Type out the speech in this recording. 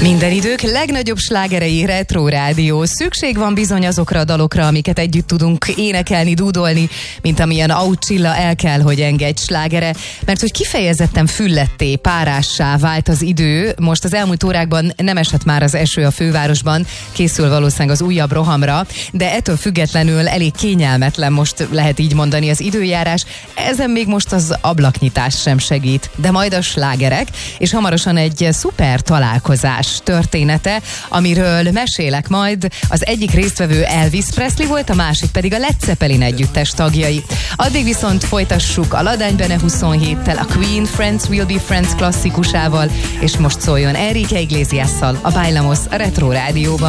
Minden idők legnagyobb slágerei Retro Rádió. Szükség van bizony azokra a dalokra, amiket együtt tudunk énekelni, dúdolni, mint amilyen Aucsilla El kell, hogy engedj slágere, mert hogy kifejezetten fülletté, párássá vált az idő. Most az elmúlt órákban nem esett már az eső a fővárosban, készül valószínűleg az újabb rohamra, de ettől függetlenül elég kényelmetlen, most lehet így mondani, az időjárás. Ezen még most az ablaknyitás sem segít, de majd a slágerek, és hamarosan egy szuper találkozás története, amiről mesélek majd. Az egyik résztvevő Elvis Presley volt, a másik pedig a Led Zeppelin együttes tagjai. Addig viszont folytassuk a Ladány Bene 27-tel, a Queen Friends Will Be Friends klasszikusával, és most szóljon Enrique Iglesiasszal a Bailamos a Retro Rádióban.